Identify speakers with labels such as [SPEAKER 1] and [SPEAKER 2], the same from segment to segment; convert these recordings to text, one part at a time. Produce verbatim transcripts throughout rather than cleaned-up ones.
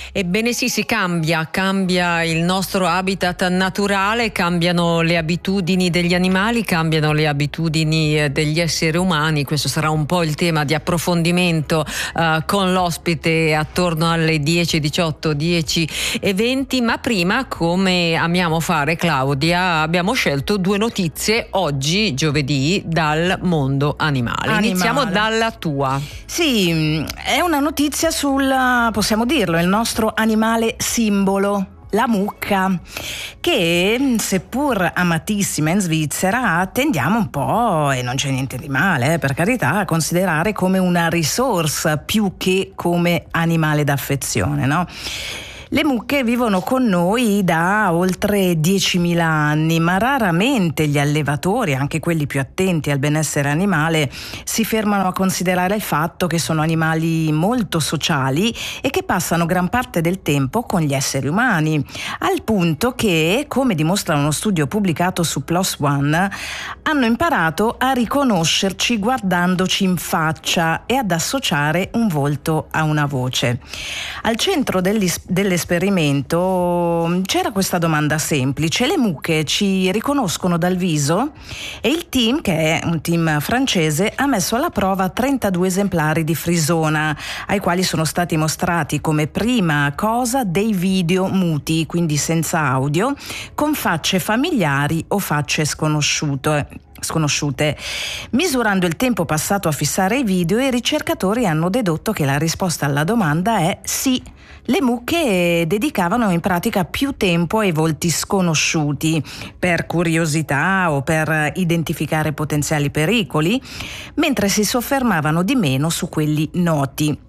[SPEAKER 1] Ebbene sì, si cambia, cambia il nostro habitat naturale, cambiano le abitudini degli animali, cambiano le abitudini degli esseri umani. Questo sarà un po' il tema di approfondimento uh, con l'ospite attorno alle dieci, diciotto, dieci e venti, ma prima, come amiamo fare Claudia, abbiamo scelto due notizie oggi, giovedì, dal mondo animale.
[SPEAKER 2] Animale.
[SPEAKER 1] Iniziamo dalla tua.
[SPEAKER 2] Sì, è una notizia sul, possiamo dirlo, il nostro animale simbolo, la mucca, che seppur amatissima in Svizzera tendiamo un po', e non c'è niente di male, eh, per carità, a considerare come una risorsa più che come animale d'affezione, no? Le mucche vivono con noi da oltre diecimila anni, ma raramente gli allevatori, anche quelli più attenti al benessere animale, si fermano a considerare il fatto che sono animali molto sociali e che passano gran parte del tempo con gli esseri umani, al punto che, come dimostra uno studio pubblicato su PLOS ONE, hanno imparato a riconoscerci guardandoci in faccia e ad associare un volto a una voce. Al centro delle esperimento c'era questa domanda semplice: le mucche ci riconoscono dal viso? E il team, che è un team francese, ha messo alla prova trentadue esemplari di frisona, ai quali sono stati mostrati come prima cosa dei video muti, quindi senza audio, con facce familiari o facce sconosciute. sconosciute. Misurando il tempo passato a fissare i video, i ricercatori hanno dedotto che la risposta alla domanda è sì. Le mucche dedicavano in pratica più tempo ai volti sconosciuti per curiosità o per identificare potenziali pericoli, mentre si soffermavano di meno su quelli noti.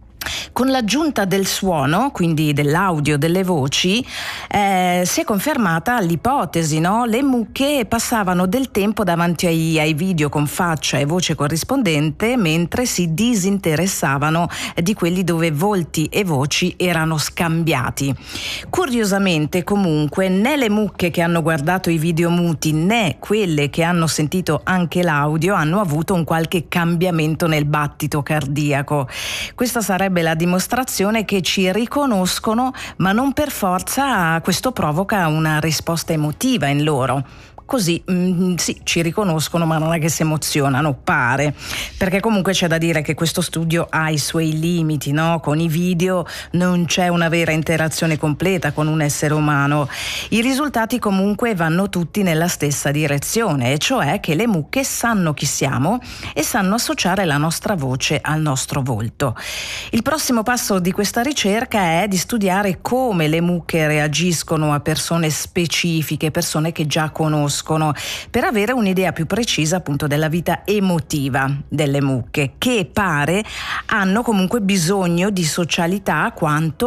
[SPEAKER 2] Con l'aggiunta del suono, quindi dell'audio, delle voci, eh, si è confermata l'ipotesi, no? Le mucche passavano del tempo davanti ai, ai video con faccia e voce corrispondente, mentre si disinteressavano di quelli dove volti e voci erano scambiati. Curiosamente, comunque, né le mucche che hanno guardato i video muti né quelle che hanno sentito anche l'audio hanno avuto un qualche cambiamento nel battito cardiaco. Questa sarebbe la dimostrazione che ci riconoscono, ma non per forza questo provoca una risposta emotiva in loro. Così mh, sì, ci riconoscono, ma non è che si emozionano, pare, perché comunque c'è da dire che questo studio ha i suoi limiti, no? Con i video non c'è una vera interazione completa con un essere umano. I risultati comunque vanno tutti nella stessa direzione, e cioè che le mucche sanno chi siamo e sanno associare la nostra voce al nostro volto. Il prossimo passo di questa ricerca è di studiare come le mucche reagiscono a persone specifiche, persone che già conoscono, per avere un'idea più precisa appunto della vita emotiva delle mucche, che pare hanno comunque bisogno di socialità quanto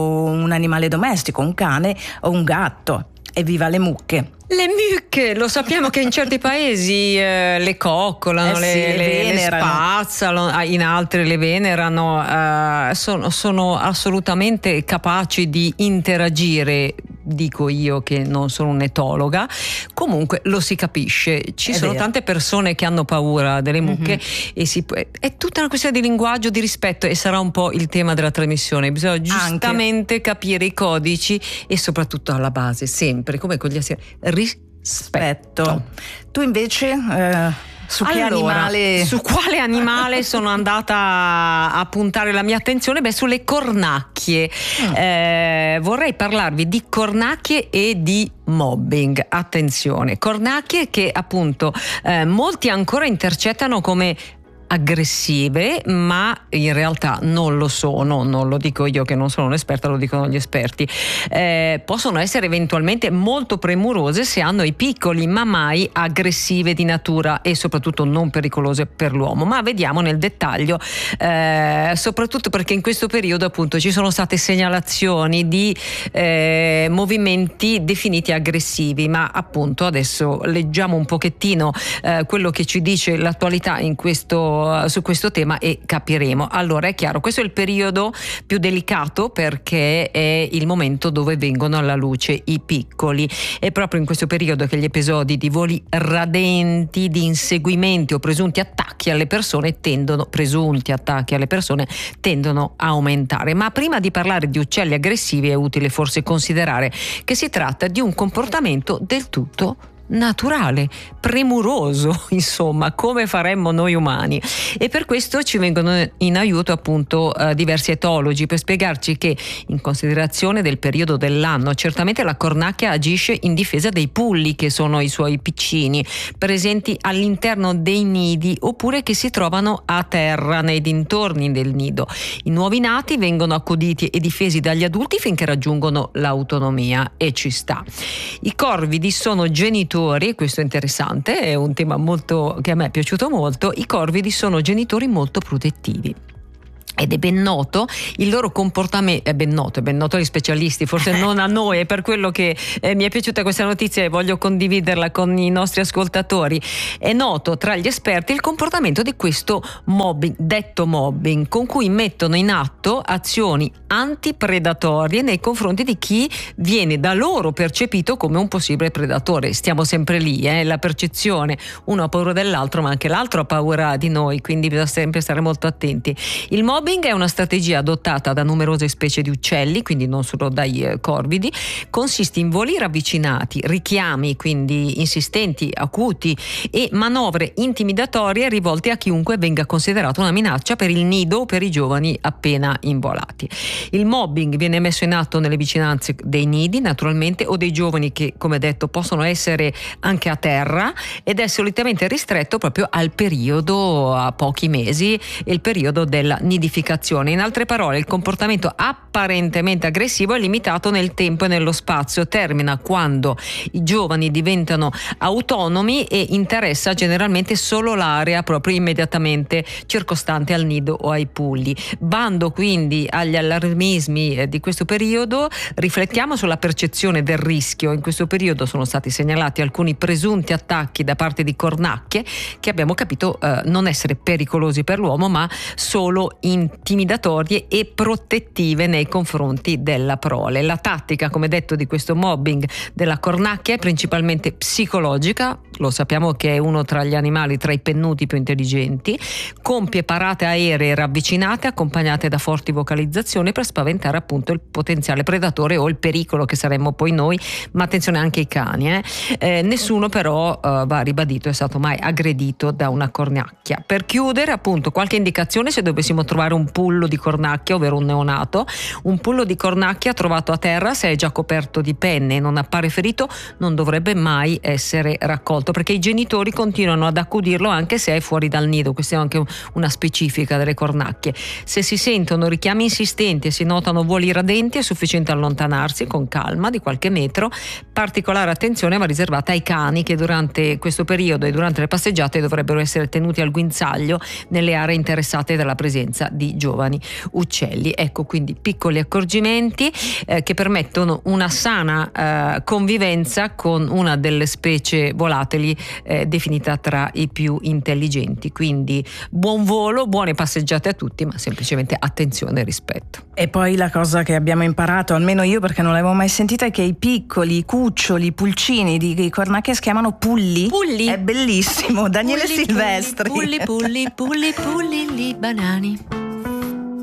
[SPEAKER 2] un animale domestico, un cane o un gatto. Evviva le mucche!
[SPEAKER 1] Le mucche, lo sappiamo che in certi paesi eh, le coccolano,
[SPEAKER 2] eh
[SPEAKER 1] le,
[SPEAKER 2] sì, le,
[SPEAKER 1] le, le spazzano, in altri le venerano, eh, sono, sono assolutamente capaci di interagire. Dico io che non sono un'etologa, comunque lo si capisce. Ci
[SPEAKER 2] è
[SPEAKER 1] sono
[SPEAKER 2] vero.
[SPEAKER 1] Tante persone che hanno paura delle mucche,
[SPEAKER 2] mm-hmm.
[SPEAKER 1] e si, è tutta una questione di linguaggio, di rispetto, e sarà un po' il tema della trasmissione. Bisogna giustamente Anche. capire i codici e soprattutto alla base, sempre, come con gli esseri, rispetto.
[SPEAKER 2] Tu invece... Eh... Su che
[SPEAKER 1] allora,
[SPEAKER 2] animale?
[SPEAKER 1] Su quale animale sono andata a puntare la mia attenzione? Beh, sulle cornacchie. Mm. Eh, vorrei parlarvi di cornacchie e di mobbing. Attenzione, cornacchie che appunto eh, molti ancora intercettano come aggressive, ma in realtà non lo sono. Non lo dico io che non sono un'esperta, lo dicono gli esperti. Eh, possono essere eventualmente molto premurose se hanno i piccoli, ma mai aggressive di natura e soprattutto non pericolose per l'uomo. Ma vediamo nel dettaglio, eh, soprattutto perché in questo periodo appunto ci sono state segnalazioni di eh, movimenti definiti aggressivi, ma appunto adesso leggiamo un pochettino eh, quello che ci dice l'attualità in questo questo, su questo tema e capiremo. Allora, è chiaro, questo è il periodo più delicato perché è il momento dove vengono alla luce i piccoli. È proprio in questo periodo che gli episodi di voli radenti, di inseguimenti o presunti attacchi alle persone tendono, presunti attacchi alle persone tendono a aumentare. Ma prima di parlare di uccelli aggressivi è utile forse considerare che si tratta di un comportamento del tutto naturale, premuroso, insomma, come faremmo noi umani. E per questo ci vengono in aiuto appunto eh, diversi etologi per spiegarci che, in considerazione del periodo dell'anno, certamente la cornacchia agisce in difesa dei pulli, che sono i suoi piccini presenti all'interno dei nidi oppure che si trovano a terra nei dintorni del nido. I nuovi nati vengono accuditi e difesi dagli adulti finché raggiungono l'autonomia, e ci sta. I corvidi sono genitori. Questo è interessante, è un tema molto che a me è piaciuto molto. I corvidi sono genitori molto protettivi. Ed è ben noto il loro comportamento, è ben noto, è ben noto agli specialisti, forse non a noi, è per quello che eh, mi è piaciuta questa notizia e voglio condividerla con i nostri ascoltatori. È noto tra gli esperti il comportamento di questo mobbing, detto mobbing, con cui mettono in atto azioni antipredatorie nei confronti di chi viene da loro percepito come un possibile predatore. Stiamo sempre lì, eh, la percezione, uno ha paura dell'altro, ma anche l'altro ha paura di noi, quindi bisogna sempre stare molto attenti. Il mobbing è una strategia adottata da numerose specie di uccelli, quindi non solo dai eh, corvidi. Consiste in voli ravvicinati, richiami quindi insistenti, acuti e manovre intimidatorie rivolte a chiunque venga considerato una minaccia per il nido o per i giovani appena involati. Il mobbing viene messo in atto nelle vicinanze dei nidi, naturalmente, o dei giovani che, come detto, possono essere anche a terra, ed è solitamente ristretto proprio al periodo, a pochi mesi, il periodo della nidificazione. In altre parole, il comportamento apparentemente aggressivo è limitato nel tempo e nello spazio, termina quando i giovani diventano autonomi e interessa generalmente solo l'area proprio immediatamente circostante al nido o ai pulli. Bando quindi agli allarmismi di questo periodo, riflettiamo sulla percezione del rischio. In questo periodo sono stati segnalati alcuni presunti attacchi da parte di cornacchie che abbiamo capito eh, non essere pericolosi per l'uomo, ma solo intimidatorie e protettive nei confronti della prole. La tattica, come detto, di questo mobbing della cornacchia è principalmente psicologica. Lo sappiamo che è uno tra gli animali, tra i pennuti più intelligenti. Compie parate aeree ravvicinate accompagnate da forti vocalizzazioni per spaventare appunto il potenziale predatore o il pericolo che saremmo poi noi, ma attenzione anche i cani. Eh. Eh, nessuno però, eh, va ribadito, è stato mai aggredito da una cornacchia. Per chiudere, appunto, qualche indicazione se dovessimo trovare un pullo di cornacchia, ovvero un neonato. Un pullo di cornacchia trovato a terra, se è già coperto di penne e non appare ferito, non dovrebbe mai essere raccolto, perché i genitori continuano ad accudirlo anche se è fuori dal nido. Questa è anche una specifica delle cornacchie. Se si sentono richiami insistenti e si notano voli radenti, è sufficiente allontanarsi con calma di qualche metro. Particolare attenzione va riservata ai cani, che durante questo periodo e durante le passeggiate dovrebbero essere tenuti al guinzaglio nelle aree interessate dalla presenza di giovani uccelli. Ecco quindi piccoli accorgimenti eh, che permettono una sana eh, convivenza con una delle specie volatili eh, definita tra i più intelligenti. Quindi buon volo, buone passeggiate a tutti, ma semplicemente attenzione e rispetto.
[SPEAKER 2] E poi la cosa che abbiamo imparato, almeno io perché non l'avevo mai sentita, è che i piccoli cuccioli pulcini di cornacchia si chiamano pulli.
[SPEAKER 1] Pulli.
[SPEAKER 2] È bellissimo. Daniele
[SPEAKER 1] pulli,
[SPEAKER 2] Silvestri.
[SPEAKER 1] Pulli, pulli, pulli, pulli, pulli, banani.